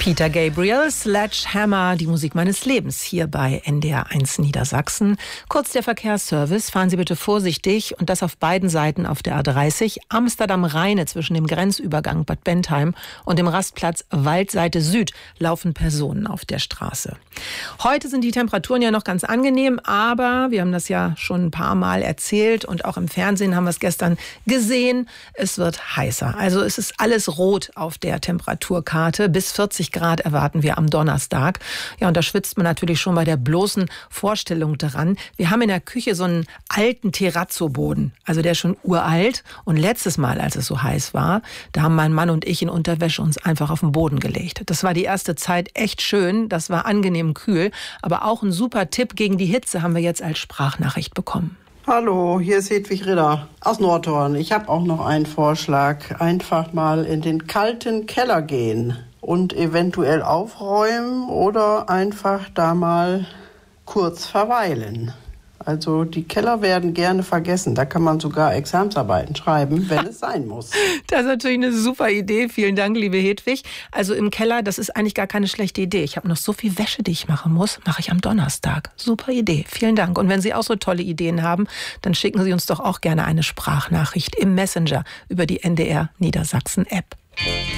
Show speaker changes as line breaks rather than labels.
Peter Gabriel, Sledgehammer, die Musik meines Lebens, hier bei NDR1 Niedersachsen. Kurz der Verkehrsservice, fahren Sie bitte vorsichtig und das auf beiden Seiten auf der A30. Amsterdam-Rheine zwischen dem Grenzübergang Bad Bentheim und dem Rastplatz Waldseite Süd laufen Personen auf der Straße. Heute sind die Temperaturen ja noch ganz angenehm, aber wir haben das ja schon ein paar Mal erzählt und auch im Fernsehen haben wir es gestern gesehen. Es wird heißer. Also es ist alles rot auf der Temperaturkarte. Bis 40 Grad erwarten wir am Donnerstag. Ja, und da schwitzt man natürlich schon bei der bloßen Vorstellung daran. Wir haben in der Küche so einen alten Terrazzo-Boden. Also der ist schon uralt. Und letztes Mal, als es so heiß war, da haben mein Mann und ich in Unterwäsche uns einfach auf den Boden gelegt. Das war die erste Zeit echt schön. Das war angenehm kühl. Aber auch ein super Tipp gegen die Hitze haben wir jetzt als Sprachnachricht bekommen.
Hallo, hier ist Hedwig Ritter aus Nordhorn. Ich habe auch noch einen Vorschlag. Einfach mal in den kalten Keller gehen und eventuell aufräumen oder einfach da mal kurz verweilen. Also die Keller werden gerne vergessen. Da kann man sogar Examensarbeiten schreiben, wenn es sein muss.
Das ist natürlich eine super Idee. Vielen Dank, liebe Hedwig. Also im Keller, das ist eigentlich gar keine schlechte Idee. Ich habe noch so viel Wäsche, die ich machen muss, mache ich am Donnerstag. Super Idee. Vielen Dank. Und wenn Sie auch so tolle Ideen haben, dann schicken Sie uns doch auch gerne eine Sprachnachricht im Messenger über die NDR Niedersachsen App.